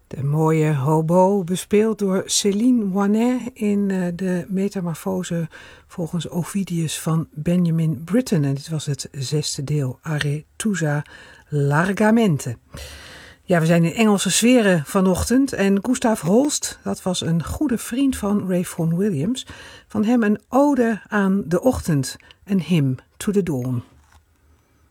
De mooie hobo, bespeeld door Céline Wannet in de Metamorfose volgens Ovidius van Benjamin Britten. En dit was het 6e deel, Aretusa Largamente. Ja, we zijn in Engelse sferen vanochtend en Gustav Holst, dat was een goede vriend van Ray Vaughan Williams. Van hem een ode aan de ochtend, een hymn to the dawn.